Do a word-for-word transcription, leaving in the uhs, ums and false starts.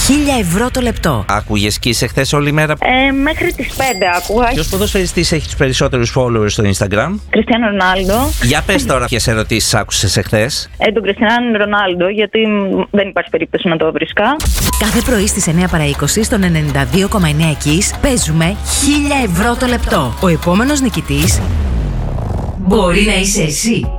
χίλια ευρώ το λεπτό. Άκουγες Kiss εχθές όλη μέρα? Ε, μέχρι τις πέντε άκουγα. Ποιος ποδοσφαιριστής έχει τους περισσότερους followers στο Instagram? Κριστιάνο Ρονάλντο. Για πες τώρα ποιες ερωτήσεις άκουσες εχθές. Ε, τον Κριστιάνο Ρονάλντο, γιατί δεν υπάρχει περίπτωση να το βρίσκα. Κάθε πρωί στις εννιά παρά είκοσι στον ενενήντα δύο κόμμα εννιά Kiss παίζουμε χίλια ευρώ το λεπτό. Ο επόμενος νικητής μπορεί να είσαι εσύ.